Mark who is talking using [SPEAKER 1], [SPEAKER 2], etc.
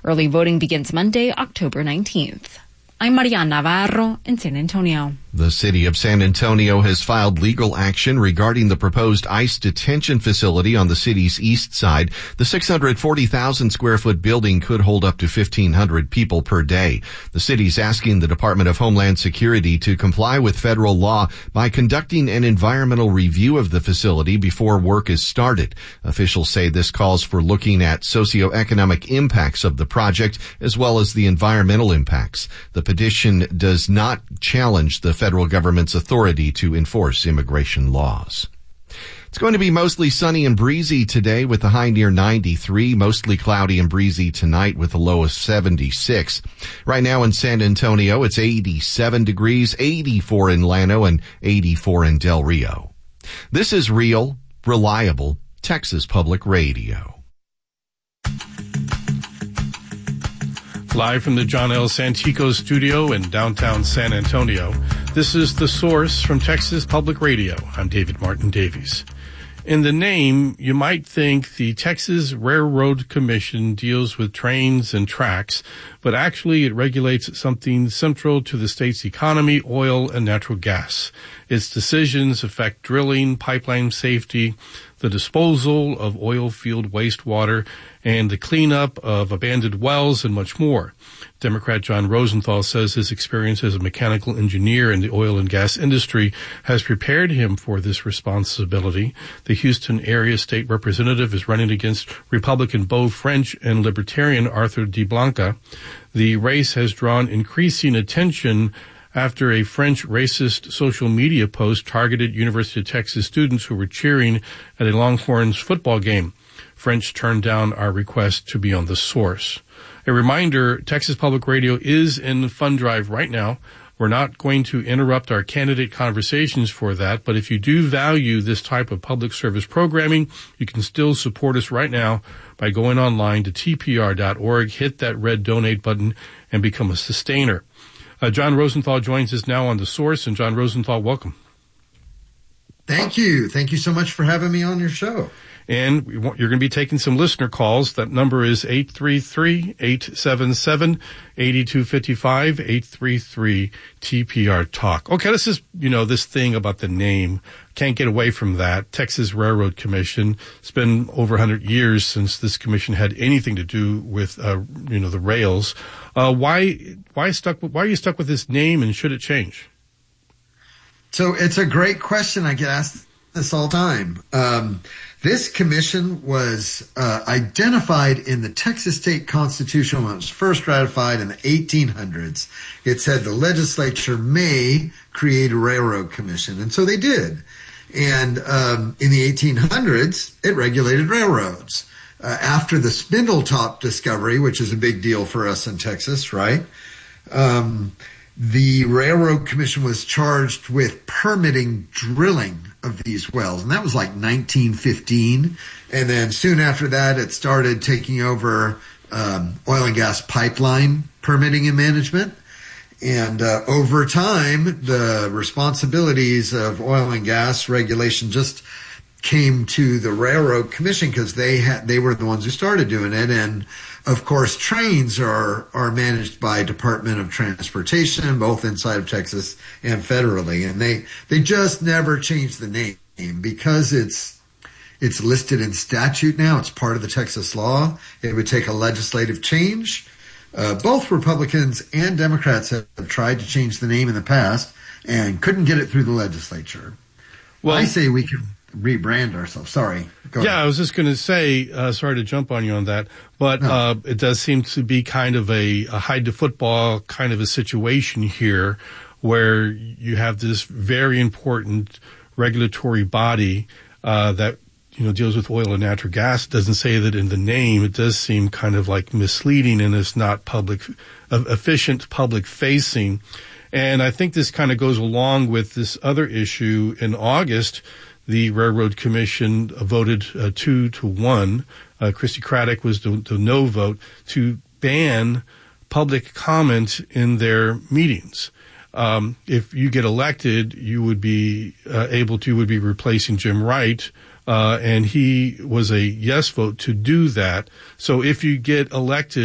[SPEAKER 1] Early voting begins Monday, October 19th. I'm Mariana Navarro in San Antonio.
[SPEAKER 2] The city of San Antonio has filed legal action regarding the proposed ICE detention facility on the city's east side. The 640,000 square foot building could hold up to 1,500 people per day. The city's asking the Department of Homeland Security to comply with federal law by conducting an environmental review of the facility before work is started. Officials say this calls for looking at socioeconomic impacts of the project as well as the environmental impacts. The petition does not challenge the federal government's authority to enforce immigration laws. It's going to be mostly sunny and breezy today with a high near 93, mostly cloudy and breezy tonight with a low of 76. Right now in San Antonio, it's 87 degrees, 84 in Llano, and 84 in Del Rio. This is real, reliable Texas Public Radio.
[SPEAKER 3] Live from the John L. Santico studio in downtown San Antonio, this is The Source from Texas Public Radio. I'm David Martin Davies. In the name, you might think the Texas Railroad Commission deals with trains and tracks, but actually it regulates something central to the state's economy, oil and natural gas. Its decisions affect drilling, pipeline safety, the disposal of oil field wastewater, and the cleanup of abandoned wells and much more. Democrat John Rosenthal says his experience as a mechanical engineer in the oil and gas industry has prepared him for this responsibility. The Houston area state representative is running against Republican Beau French and Libertarian Arthur DeBlanca. The race has drawn increasing attention after a French racist social media post targeted University of Texas students who were cheering at a Longhorns football game. French turned down our request to be on The Source. A reminder, Texas Public Radio is in fund drive right now. We're not going to interrupt our candidate conversations for that, but if you do value this type of public service programming, you can still support us right now by going online to tpr.org, hit that red donate button, and become a sustainer. John Rosenthal joins us now on The Source, and John Rosenthal, welcome.
[SPEAKER 4] Thank you. Thank you so much for having me on your show.
[SPEAKER 3] And you're going to be taking some listener calls. That number is 833-877-8255, 833-TPR-TALK. Okay, this is, this thing about the name. Can't get away from that. Texas Railroad Commission. It's been over 100 years since this commission had anything to do with, the rails. Why are you stuck with this name, and should it change?
[SPEAKER 4] So it's a great question. I get asked this all the time. This commission was identified in the Texas State Constitution when it was first ratified in the 1800s. It said the legislature may create a railroad commission, and so they did. And in the 1800s, it regulated railroads. After the Spindletop discovery, which is a big deal for us in Texas, right? The Railroad Commission was charged with permitting drilling of these wells, and that was like 1915. And then soon after that, it started taking over oil and gas pipeline permitting and management. And over time, the responsibilities of oil and gas regulation just came to the Railroad Commission because they were the ones who started doing it. And of course, trains are managed by Department of Transportation, both inside of Texas and federally. And they just never changed the name because it's listed in statute now. It's part of the Texas law. It would take a legislative change. Both Republicans and Democrats have tried to change the name in the past and couldn't get it through the legislature. Well, I say we can rebrand ourselves. Sorry. Go ahead.
[SPEAKER 3] I was just going to say, sorry to jump on you on that, but it does seem to be kind of a hide to football kind of a situation here where you have this very important regulatory body that deals with oil and natural gas. It doesn't say that in the name. It does seem kind of like misleading, and it's not efficient public facing. And I think this kind of goes along with this other issue. In August, the Railroad Commission voted 2-1. Christy Craddock was the no vote to ban public comment in their meetings. If you get elected, you would be replacing Jim Wright, and he was a yes vote to do that. So if you get elected,